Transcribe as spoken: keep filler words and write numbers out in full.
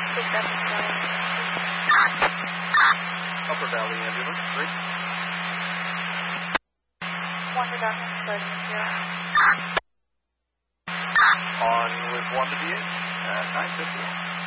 Six Rapids Valley. Upper Valley Ambulance, three. One reduction, starting at zero. On with one to the eight at nine fifty.